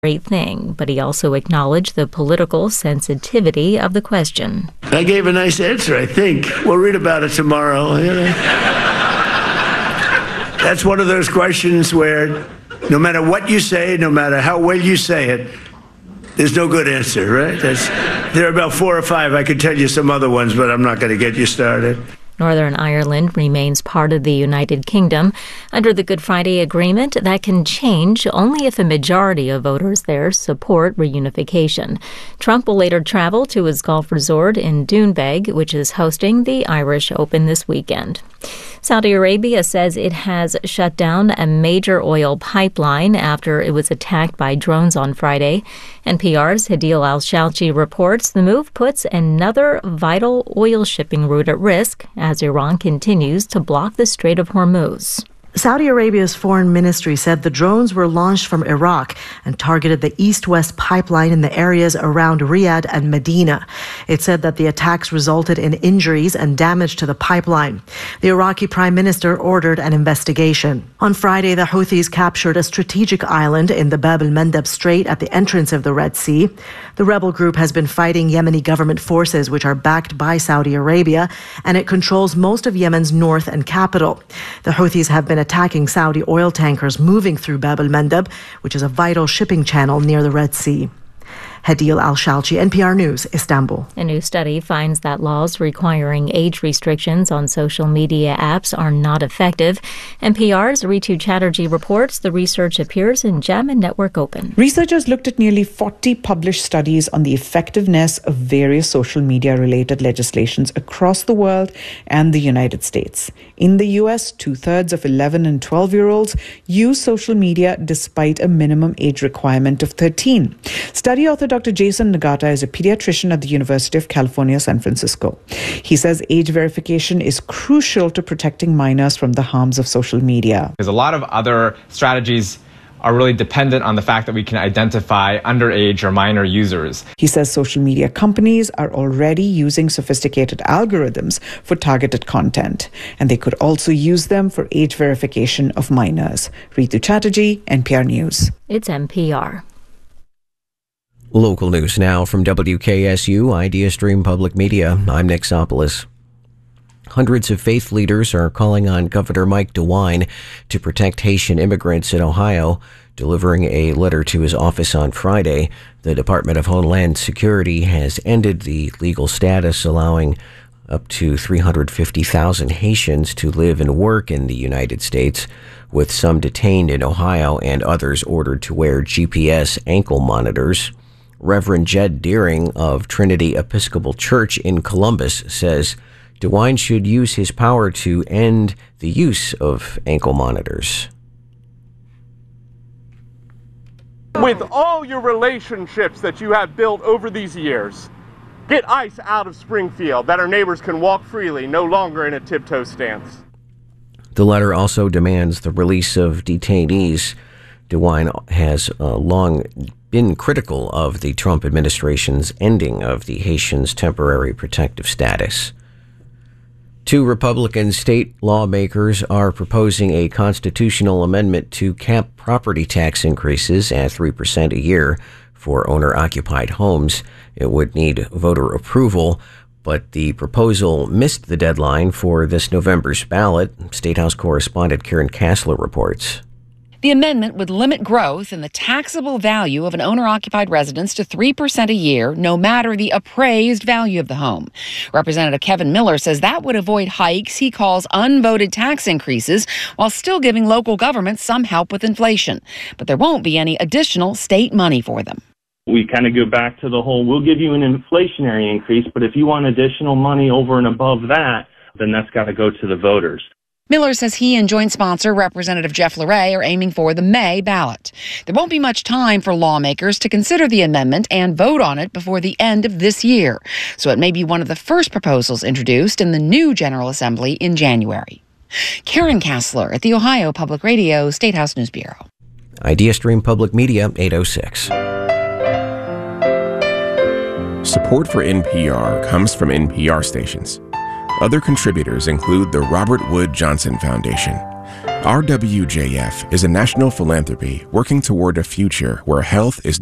great thing, but he also acknowledged the political sensitivity of the question. I gave a nice answer, I think. We'll read about it tomorrow. That's one of those questions where no matter what you say, no matter how well you say it, there's no good answer, right? There are about 4 or 5. I could tell you some other ones, but I'm not going to get you started. Northern Ireland remains part of the United Kingdom. Under the Good Friday Agreement, that can change only if a majority of voters there support reunification. Trump will later travel to his golf resort in Doonbeg, which is hosting the Irish Open this weekend. Saudi Arabia says it has shut down a major oil pipeline after it was attacked by drones on Friday. NPR's Hadeel Al-Shalchi reports the move puts another vital oil shipping route at risk as Iran continues to block the Strait of Hormuz. Saudi Arabia's foreign ministry said the drones were launched from Iraq and targeted the east-west pipeline in the areas around Riyadh and Medina. It said that the attacks resulted in injuries and damage to the pipeline. The Iraqi prime minister ordered an investigation. On Friday, the Houthis captured a strategic island in the Bab el-Mandeb Strait at the entrance of the Red Sea. The rebel group has been fighting Yemeni government forces, which are backed by Saudi Arabia, and it controls most of Yemen's north and capital. The Houthis have been attacking Saudi oil tankers moving through Bab el-Mandeb, which is a vital shipping channel near the Red Sea. Hadeel Al-Shalchi, NPR News, Istanbul. A new study finds that laws requiring age restrictions on social media apps are not effective. NPR's Ritu Chatterjee reports the research appears in JAM and Network Open. Researchers looked at nearly 40 published studies on the effectiveness of various social media-related legislations across the world and the United States. In the U.S., 2/3 of 11 and 12-year-olds use social media despite a minimum age requirement of 13. Study author Dr. Jason Nagata is a pediatrician at the University of California, San Francisco. He says age verification is crucial to protecting minors from the harms of social media. There's a lot of other strategies are really dependent on the fact that we can identify underage or minor users. He says social media companies are already using sophisticated algorithms for targeted content, and they could also use them for age verification of minors. Ritu Chatterjee, NPR News. It's NPR. Local news now from WKSU Idea Stream Public Media. I'm Nick Sopolis. Hundreds of faith leaders are calling on Governor Mike DeWine to protect Haitian immigrants in Ohio. Delivering a letter to his office on Friday, the Department of Homeland Security has ended the legal status allowing up to 350,000 Haitians to live and work in the United States, with some detained in Ohio and others ordered to wear GPS ankle monitors. Reverend Jed Deering of Trinity Episcopal Church in Columbus says DeWine should use his power to end the use of ankle monitors. With all your relationships that you have built over these years, get ICE out of Springfield that our neighbors can walk freely, no longer in a tiptoe stance. The letter also demands the release of detainees. DeWine has long been critical of the Trump administration's ending of the Haitians' temporary protective status. 2 Republican state lawmakers are proposing a constitutional amendment to cap property tax increases at 3% a year for owner-occupied homes. It would need voter approval, but the proposal missed the deadline for this November's ballot. State House correspondent Karen Kassler reports. The amendment would limit growth in the taxable value of an owner-occupied residence to 3% a year, no matter the appraised value of the home. Representative Kevin Miller says that would avoid hikes he calls unvoted tax increases, while still giving local governments some help with inflation. But there won't be any additional state money for them. We kind of go back to the whole, we'll give you an inflationary increase, but if you want additional money over and above that, then that's got to go to the voters. Miller says he and joint sponsor Representative Jeff LaRae are aiming for the May ballot. There won't be much time for lawmakers to consider the amendment and vote on it before the end of this year, so it may be one of the first proposals introduced in the new General Assembly in January. Karen Kassler at the Ohio Public Radio State House News Bureau. Idea Stream Public Media, 806. Support for NPR comes from NPR stations. Other contributors include the Robert Wood Johnson Foundation, RWJF is a national philanthropy working toward a future where health is